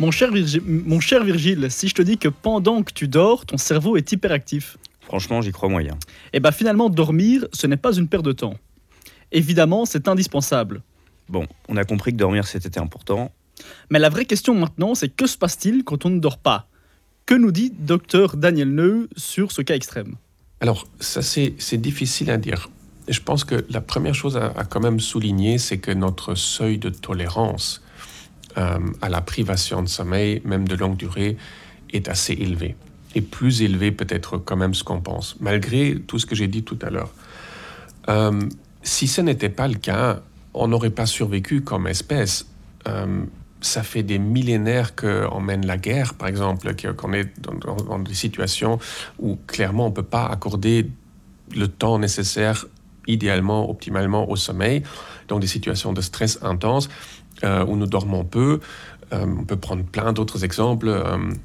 Mon cher Virgile, si je te dis que pendant que tu dors, ton cerveau est hyperactif, Franchement, j'y crois moyen. eh bien finalement dormir, ce n'est pas une perte de temps. Évidemment, c'est indispensable. Bon, on a compris que dormir c'était important. Mais la vraie question maintenant, c'est que se passe-t-il quand on ne dort pas? Que nous dit Dr Daniel Neu sur ce cas extrême? Alors, ça, c'est difficile à dire. Je pense que la première chose à quand même souligner, c'est que notre seuil de tolérance à la privation de sommeil, même de longue durée, est assez élevé. Et plus élevé peut-être quand même ce qu'on pense, malgré tout ce que j'ai dit tout à l'heure. Si ce n'était pas le cas, on n'aurait pas survécu comme espèce. Ça fait des millénaires qu'on mène la guerre, par exemple, qu'on est dans des situations où clairement on ne peut pas accorder le temps nécessaire, idéalement, optimalement au sommeil, donc des situations de stress intense où nous dormons peu. On peut prendre plein d'autres exemples.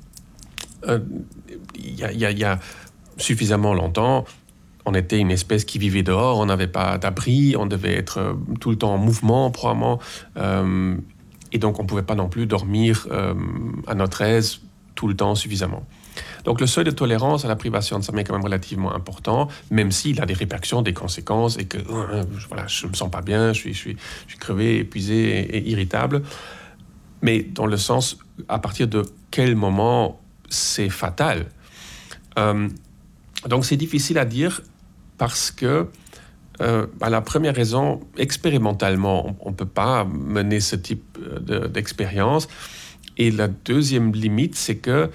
Il y a suffisamment longtemps, on était une espèce qui vivait dehors, on n'avait pas d'abri, on devait être tout le temps en mouvement, probablement. Et donc, on ne pouvait pas non plus dormir à notre aise tout le temps suffisamment. Donc, le seuil de tolérance à la privation de sommeil est quand même relativement important, même s'il a des répercussions, des conséquences, et que voilà, je ne me sens pas bien, je suis crevé, épuisé et irritable. Mais dans le sens, à partir de quel moment c'est fatal. Donc, c'est difficile à dire parce que la première raison, expérimentalement, on ne peut pas mener ce type d'expérience. Et la deuxième limite, c'est que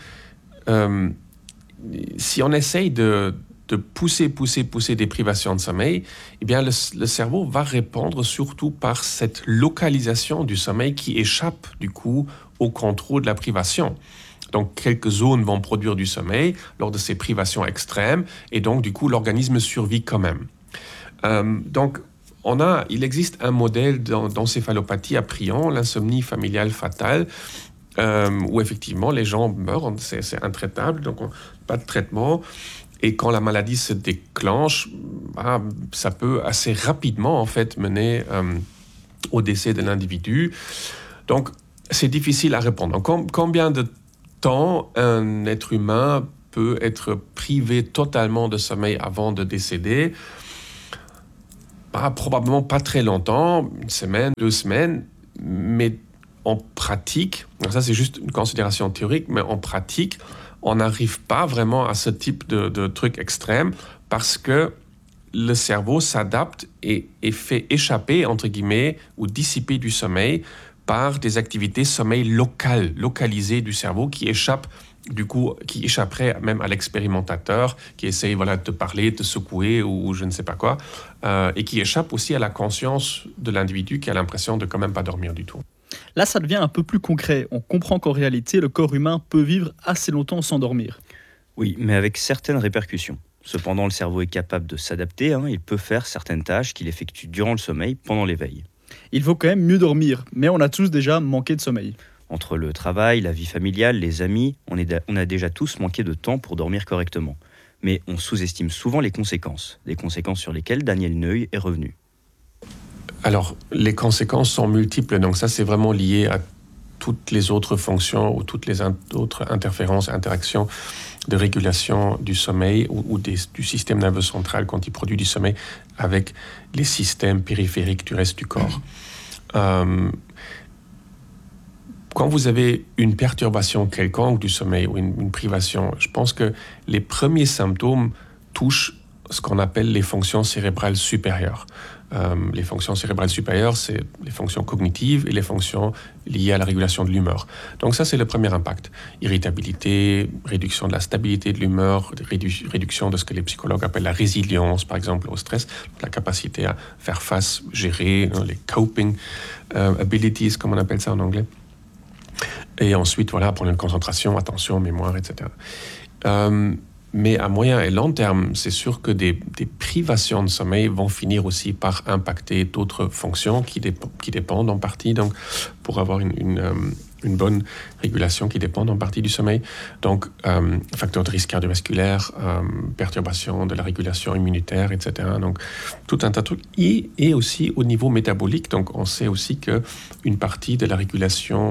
si on essaye de pousser des privations de sommeil, eh bien le cerveau va répondre surtout par cette localisation du sommeil qui échappe du coup au contrôle de la privation. Donc, quelques zones vont produire du sommeil lors de ces privations extrêmes, et donc, du coup, l'organisme survit quand même. Donc, il existe un modèle d'encéphalopathie à prion, l'insomnie familiale fatale, où effectivement, les gens meurent, c'est intraitable, donc pas de traitement. Et quand la maladie se déclenche, ça peut assez rapidement, en fait, mener au décès de l'individu. Donc, c'est difficile à répondre. Donc, combien de temps un être humain peut être privé totalement de sommeil avant de décéder? Probablement pas très longtemps, 1 semaine, 2 semaines, mais en pratique, ça c'est juste une considération théorique, mais en pratique, on n'arrive pas vraiment à ce type de truc extrême parce que le cerveau s'adapte et fait échapper, entre guillemets, ou dissiper du sommeil par des activités sommeil localisées du cerveau qui échapperaient même à l'expérimentateur qui essaye de te parler, de te secouer ou je ne sais pas quoi, et qui échappe aussi à la conscience de l'individu qui a l'impression de quand même pas dormir du tout. Là, ça devient un peu plus concret. On comprend qu'en réalité, le corps humain peut vivre assez longtemps sans dormir. Oui, mais avec certaines répercussions. Cependant, le cerveau est capable de s'adapter, il peut faire certaines tâches qu'il effectue durant le sommeil, pendant l'éveil. Il faut quand même mieux dormir, mais on a tous déjà manqué de sommeil. Entre le travail, la vie familiale, les amis, on a déjà tous manqué de temps pour dormir correctement. Mais on sous-estime souvent les conséquences, des conséquences sur lesquelles Daniel Neu est revenu. Alors, les conséquences sont multiples, donc ça c'est vraiment lié à toutes les autres fonctions ou toutes les autres interférences, interactions de régulation du sommeil ou du système nerveux central quand il produit du sommeil avec les systèmes périphériques du reste du corps. Quand vous avez une perturbation quelconque du sommeil ou une privation, je pense que les premiers symptômes touchent ce qu'on appelle les fonctions cérébrales supérieures. Les fonctions cérébrales supérieures, c'est les fonctions cognitives et les fonctions liées à la régulation de l'humeur. Donc ça, c'est le premier impact. Irritabilité, réduction de la stabilité de l'humeur, réduction de ce que les psychologues appellent la résilience, par exemple, au stress, la capacité à faire face, gérer, les coping abilities, comme on appelle ça en anglais. Et ensuite, problème de concentration, attention, mémoire, etc. Mais à moyen et long terme, c'est sûr que des privations de sommeil vont finir aussi par impacter d'autres fonctions qui dépendent en partie, donc pour avoir une bonne régulation qui dépend en partie du sommeil. Donc, facteurs de risque cardiovasculaire, perturbation de la régulation immunitaire, etc. Donc, tout un tas de trucs. Et aussi au niveau métabolique, donc on sait aussi qu'une partie de la régulation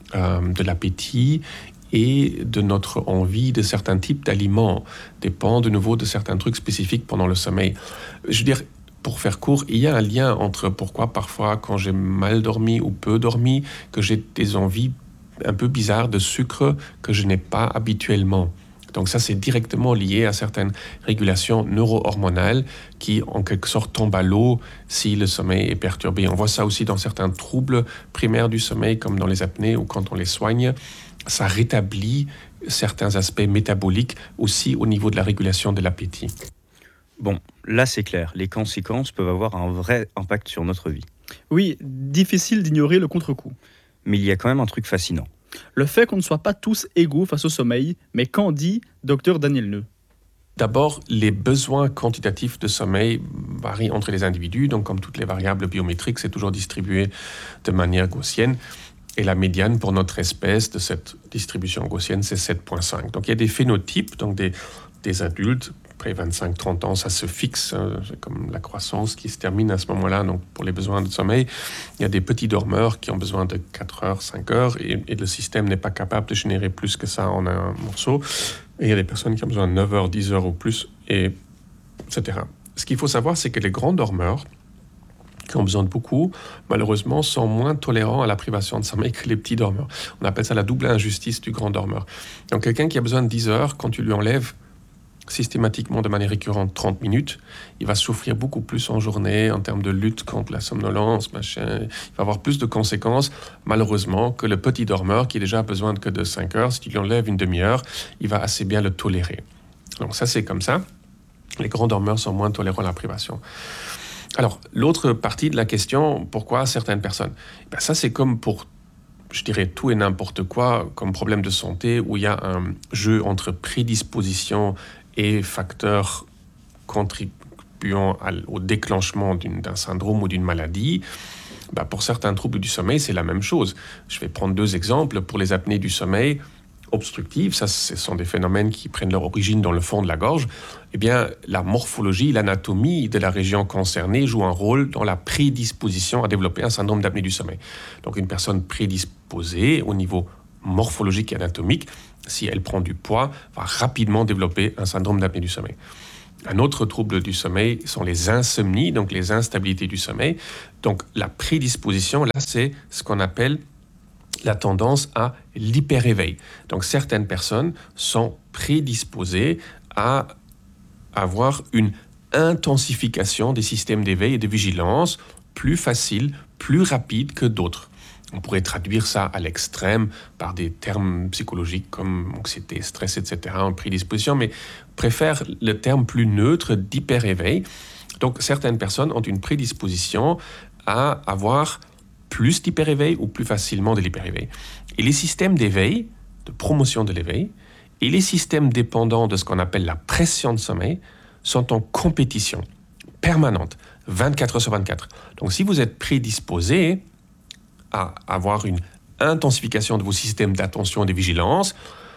de l'appétit et de notre envie de certains types d'aliments, dépend de nouveau de certains trucs spécifiques pendant le sommeil. Je veux dire, pour faire court, il y a un lien entre pourquoi parfois quand j'ai mal dormi ou peu dormi, que j'ai des envies un peu bizarres de sucre que je n'ai pas habituellement. Donc ça, c'est directement lié à certaines régulations neuro-hormonales qui, en quelque sorte, tombent à l'eau si le sommeil est perturbé. On voit ça aussi dans certains troubles primaires du sommeil, comme dans les apnées ou quand on les soigne. Ça rétablit certains aspects métaboliques aussi au niveau de la régulation de l'appétit. Bon, là c'est clair, les conséquences peuvent avoir un vrai impact sur notre vie. Oui, difficile d'ignorer le contre-coup. Mais il y a quand même un truc fascinant. Le fait qu'on ne soit pas tous égaux face au sommeil, mais qu'en dit Dr Daniel Neu? D'abord, les besoins quantitatifs de sommeil varient entre les individus. Donc, comme toutes les variables biométriques, c'est toujours distribué de manière gaussienne. Et la médiane pour notre espèce de cette distribution gaussienne, c'est 7,5. Donc, il y a des phénotypes, donc des adultes. Après 25-30 ans, ça se fixe, c'est comme la croissance qui se termine à ce moment-là. Donc, pour les besoins de sommeil, il y a des petits dormeurs qui ont besoin de 4 heures, 5 heures, et le système n'est pas capable de générer plus que ça en un morceau. Et il y a des personnes qui ont besoin de 9 heures, 10 heures ou plus, etc. Ce qu'il faut savoir, c'est que les grands dormeurs, qui ont besoin de beaucoup, malheureusement, sont moins tolérants à la privation de sommeil que les petits dormeurs. On appelle ça la double injustice du grand dormeur. Donc, quelqu'un qui a besoin de 10 heures, quand tu lui enlèves systématiquement de manière récurrente 30 minutes, il va souffrir beaucoup plus en journée en termes de lutte contre la somnolence, machin. Il va avoir plus de conséquences, malheureusement, que le petit dormeur qui a déjà besoin que de 5 heures. Si tu lui enlèves une demi-heure, il va assez bien le tolérer. Donc ça, c'est comme ça. Les grands dormeurs sont moins tolérants à la privation. Alors, l'autre partie de la question, pourquoi certaines personnes ? Ça, c'est comme pour, je dirais, tout et n'importe quoi comme problème de santé où il y a un jeu entre prédisposition et facteurs contribuant au déclancement d'un syndrome ou d'une maladie. Pour certains troubles du sommeil, c'est la même chose. Je vais prendre 2 exemples. Pour les apnées du sommeil obstructives, ça, ce sont des phénomènes qui prennent leur origine dans le fond de la gorge. Eh bien, la morphologie, l'anatomie de la région concernée joue un rôle dans la prédisposition à développer un syndrome d'apnée du sommeil. Donc, une personne prédisposée au niveau morphologique et anatomique, si elle prend du poids, va rapidement développer un syndrome d'apnée du sommeil. Un autre trouble du sommeil sont les insomnies, donc les instabilités du sommeil. Donc la prédisposition, là, c'est ce qu'on appelle la tendance à l'hyperéveil. Donc certaines personnes sont prédisposées à avoir une intensification des systèmes d'éveil et de vigilance plus facile, plus rapide que d'autres. On pourrait traduire ça à l'extrême par des termes psychologiques comme anxiété, stress, etc., en prédisposition, mais préfère le terme plus neutre d'hyperéveil. Donc, certaines personnes ont une prédisposition à avoir plus d'hyperéveil ou plus facilement de l'hyperéveil. Et les systèmes d'éveil, de promotion de l'éveil, et les systèmes dépendants de ce qu'on appelle la pression de sommeil sont en compétition permanente, 24 heures sur 24. Donc, si vous êtes prédisposé à avoir une intensification de vos systèmes d'attention et de vigilance,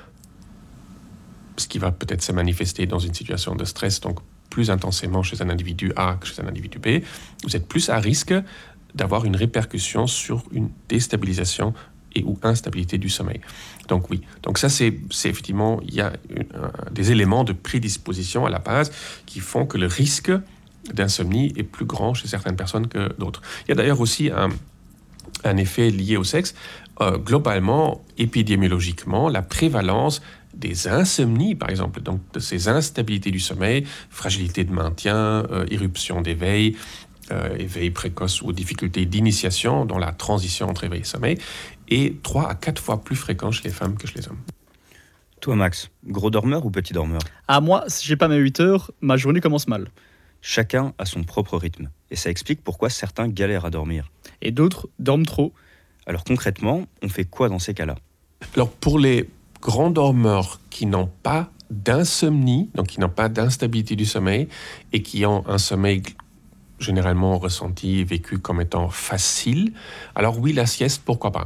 ce qui va peut-être se manifester dans une situation de stress, donc plus intensément chez un individu A que chez un individu B, vous êtes plus à risque d'avoir une répercussion sur une déstabilisation et ou instabilité du sommeil. Donc oui, donc ça c'est effectivement, il y a des éléments de prédisposition à la base qui font que le risque d'insomnie est plus grand chez certaines personnes que d'autres. Il y a d'ailleurs aussi un effet lié au sexe. Globalement, épidémiologiquement, la prévalence des insomnies, par exemple, donc de ces instabilités du sommeil, fragilité de maintien, irruption d'éveil, éveil précoce ou difficulté d'initiation dans la transition entre éveil et sommeil, est 3 à 4 fois plus fréquent chez les femmes que chez les hommes. Toi, Max, gros dormeur ou petit dormeur ? Moi, si j'ai pas mes 8 heures, ma journée commence mal. Chacun a son propre rythme, et ça explique pourquoi certains galèrent à dormir. Et d'autres dorment trop. Alors concrètement, on fait quoi dans ces cas-là ? Alors pour les grands dormeurs qui n'ont pas d'insomnie, donc qui n'ont pas d'instabilité du sommeil, et qui ont un sommeil généralement ressenti, vécu comme étant facile, alors oui, la sieste, pourquoi pas ?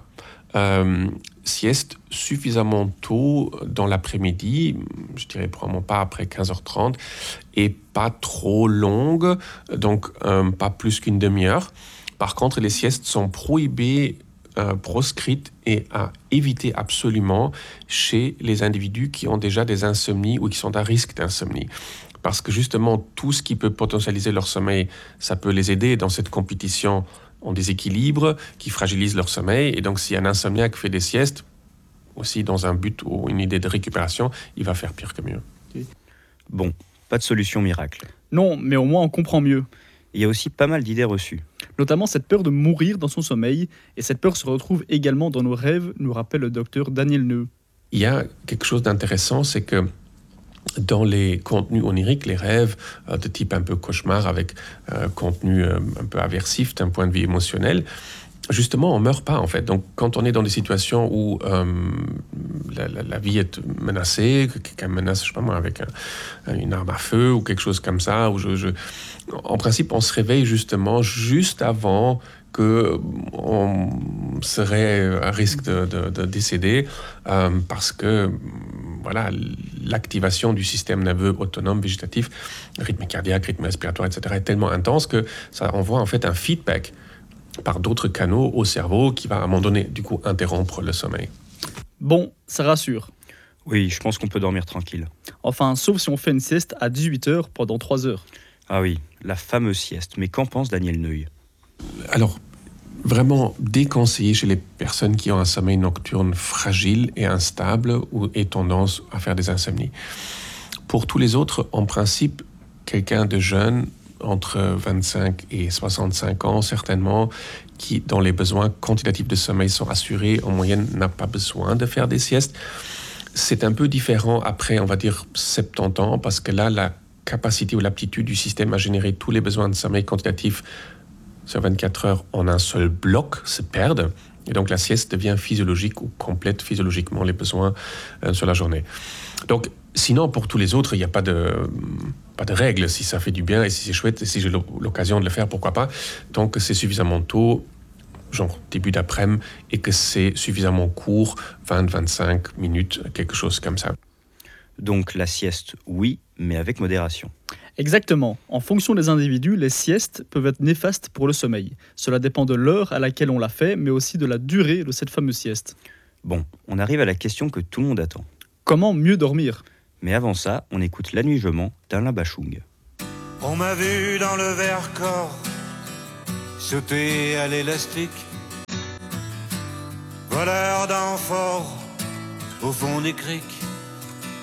Sieste suffisamment tôt dans l'après-midi, je dirais probablement pas après 15h30, et pas trop longue, donc pas plus qu'une demi-heure. Par contre, les siestes sont prohibées proscrite et à éviter absolument chez les individus qui ont déjà des insomnies ou qui sont à risque d'insomnie. Parce que justement, tout ce qui peut potentialiser leur sommeil, ça peut les aider dans cette compétition en déséquilibre, qui fragilise leur sommeil. Et donc, si un insomniaque fait des siestes, aussi dans un but ou une idée de récupération, il va faire pire que mieux. Bon, pas de solution miracle. Non, mais au moins on comprend mieux. Il y a aussi pas mal d'idées reçues. Notamment cette peur de mourir dans son sommeil, et cette peur se retrouve également dans nos rêves, nous rappelle le docteur Daniel Neu. Il y a quelque chose d'intéressant, c'est que dans les contenus oniriques, les rêves de type un peu cauchemar avec contenu un peu aversif d'un point de vue émotionnel, justement, on ne meurt pas en fait. Donc, quand on est dans des situations où la vie est menacée, que quelqu'un menace, je sais pas moi, avec une arme à feu ou quelque chose comme ça, en principe, on se réveille justement juste avant qu'on serait à risque de décéder parce que voilà, l'activation du système nerveux autonome végétatif, rythme cardiaque, rythme respiratoire, etc., est tellement intense que ça envoie en fait un feedback par d'autres canaux au cerveau qui va à un moment donné, du coup, interrompre le sommeil. Bon, ça rassure. Oui, je pense qu'on peut dormir tranquille. Enfin, sauf si on fait une sieste à 18h pendant 3 heures. Ah oui, la fameuse sieste. Mais qu'en pense Daniel Neuil? Alors, vraiment déconseillé chez les personnes qui ont un sommeil nocturne fragile et instable ou et tendance à faire des insomnies. Pour tous les autres, en principe, quelqu'un de jeune, entre 25 et 65 ans certainement, dont les besoins quantitatifs de sommeil sont assurés, en moyenne n'a pas besoin de faire des siestes. C'est un peu différent après, on va dire, 70 ans, parce que là, la capacité ou l'aptitude du système à générer tous les besoins de sommeil quantitatif sur 24 heures en un seul bloc se perdent. Et donc la sieste devient physiologique ou complète physiologiquement les besoins sur la journée. Donc sinon, pour tous les autres, il n'y a pas de règle. Si ça fait du bien et si c'est chouette et si j'ai l'occasion de le faire, pourquoi pas. Tant que c'est suffisamment tôt, genre début d'après-midi, et que c'est suffisamment court, 20-25 minutes, quelque chose comme ça. Donc la sieste, oui, mais avec modération. Exactement. En fonction des individus, les siestes peuvent être néfastes pour le sommeil. Cela dépend de l'heure à laquelle on l'a fait, mais aussi de la durée de cette fameuse sieste. Bon, on arrive à la question que tout le monde attend. Comment mieux dormir ? Mais avant ça, on écoute La Nuit je mens d'Alain Bachung. On m'a vu dans le Vercors sauter à l'élastique, voleur d'amphores au fond des criques.